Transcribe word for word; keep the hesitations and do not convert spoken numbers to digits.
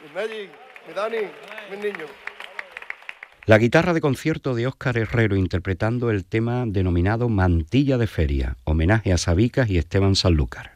Mi Magic, mi Dani, mis niños. La guitarra de concierto de Óscar Herrero interpretando el tema denominado Mantilla de Feria, homenaje a Sabicas y Esteban Sanlúcar.